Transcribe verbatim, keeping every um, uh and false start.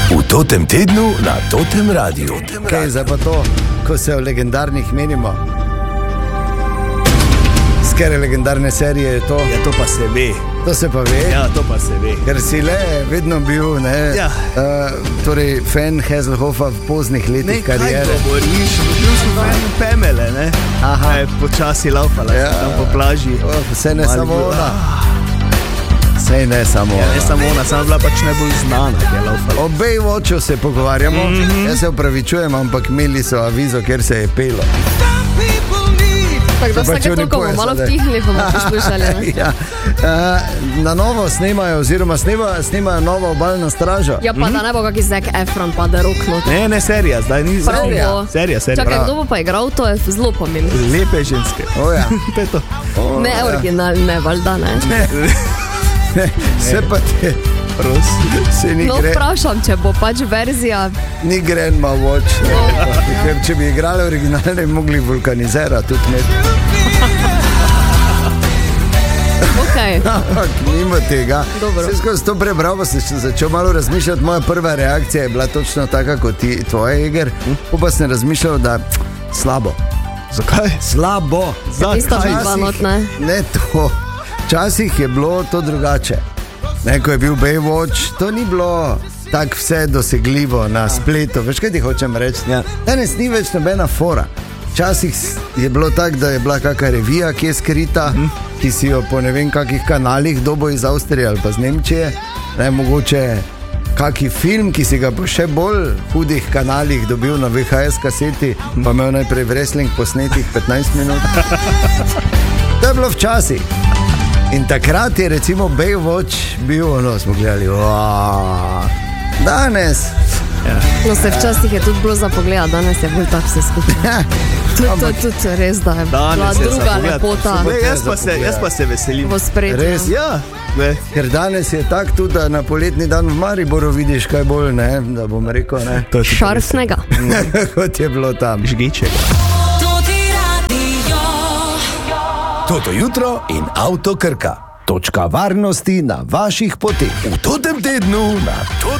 V Totem tednu na Totem Radiu. Kaj je zdaj pa to, ko se v legendarnih menimo? Z katere legendarne serije je to? Ja, to pa se ve. To se pa ve? Ja, to pa se ve. Ker si le vedno bil, ne? Ja. Uh, torej, fan Hasselhoffa v poznih letih karijere. Ne, kaj govoriš? Bil sem fan Pamele, ne? Aha. Je počasi laufala, Ja. tam po plaži. Oh, vse ne Malo samo bilo- ona. Sej ne samo Ja, ne ona. samo ona, sama bila pač najbolj znana, ki je laufala. O Baywatchu se pogovarjamo. Mm-hmm. Jaz se upravičujem, ampak imeli so avizo, kjer se je pelo. Tako da To pač vsake oni toliko bomo pojejo malo zdaj. vtihli, pa bomo poslušali. ne? Ja. Uh, na novo snemajo, oziroma snemajo, snemajo novo obalno stražo. Ja, pa da ne bo kaki Zac Efron pa da rok not. Ne, ne, serija, zdaj ni Prav serija. bo. Serija, serija. Čakaj, Prav. kdo bo pa igral, to je zelo pomembno. Lepe ženske. O, ja. To je to. O, Ne ja. originalne, valjda ne. Ne, se pa te, se ni, No, gre, vprašam, če bo pač verzija. ni Grandma Watch. Ne. Ker če bi igrali originalne, bi mogli vulkanizirati tudi med. Okay. Ampak nima tega. Dobro. Se skozi to prebral, pa sem začel malo razmišljati. Moja prva reakcija je bila točno taka kot ti, tvoja, Eger. Pa sem razmišljal, da slabo. Zakaj? Slabo. Nista Zakaj? vidva not, ne? Ne to. Včasih je bilo to drugače. Ne, ko je bil Baywatch, to ni bilo tako vse dosegljivo na spletu. Veš, kaj ti hočem reči? Ja. Danes ni več nobena fora. Včasih je bilo tako, da je bila kakšna revija, ki je skrita, mm. ki si jo po ne vem kakih kanalih dobo iz Avstrije ali pa z Nemčije. Ne, mogoče kaki film, ki si ga po še bolj hudih kanalih dobil na V H S kaseti, pa imel najprej wrestling posnetih petnajst minut. To je bilo včasih. In takrat je recimo Baywatch bil, ono smo gledali, "Oaa." Danes No, se včasih je tudi bilo za pogled, danes je bolj tako vse skupaj. To je tudi res, da je bila Danes je za druga pogled. lepota Ne, jaz, pa za se, pogled. jaz pa se veselim. v spredju. Res? Ja, ne. Ker danes je tako tudi, da na poletni dan v Mariboru vidiš kaj bolj, ne, da bom rekel, ne, To je tudi Šarfnega. kot je bilo tam. žgiček. Toto jutro in Avto Krka. Točka varnosti na vaših poteh. V Totem tednu na Totem